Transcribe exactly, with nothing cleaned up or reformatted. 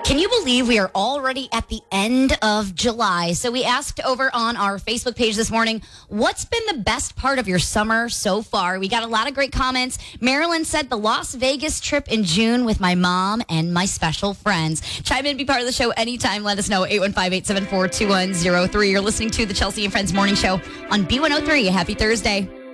Can you believe we are already at the end of July? So we asked over on our Facebook page this morning, what's been the best part of your summer so far? We got a lot of great comments. Marilyn said the Las Vegas trip in June with my mom and my special friends. Chime in, be part of the show anytime. Let us know, eight one five, eight seven four, two one zero three. You're listening to the Chelsea and Friends Morning Show on B one oh three. Happy Thursday.